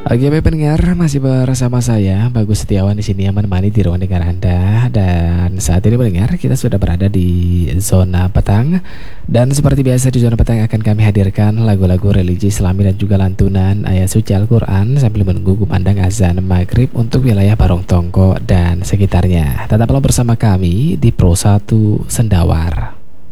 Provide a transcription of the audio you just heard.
Oke, baik pendengar, masih bersama saya Bagus Setiawan di sini yang menemani di ruang dengar Anda. Dan saat ini pendengar, kita sudah berada di zona petang. Dan seperti biasa di zona petang akan kami hadirkan lagu-lagu religi Islami dan juga lantunan ayat suci Al-Quran sambil menunggu kumandang azan maghrib untuk wilayah Barong Tongko dan sekitarnya. Tetaplah bersama kami di Pro 1 Sendawar.